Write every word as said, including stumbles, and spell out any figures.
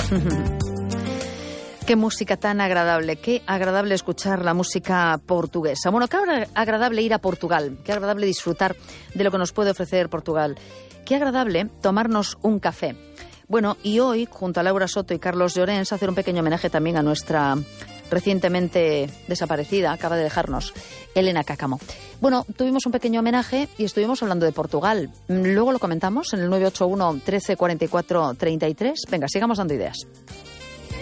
Qué música tan agradable, qué agradable escuchar la música portuguesa. Bueno, qué agradable ir a Portugal, qué agradable disfrutar de lo que nos puede ofrecer Portugal. Qué agradable tomarnos un café. Bueno, y hoy, junto a Laura Soto y Carlos Llorens, hacer un pequeño homenaje también a nuestra recientemente desaparecida, acaba de dejarnos, Elena Cáccamo. Bueno, tuvimos un pequeño homenaje y estuvimos hablando de Portugal. Luego lo comentamos en el nueve ocho uno, trece, cuarenta y cuatro, treinta y tres. Venga, sigamos dando ideas.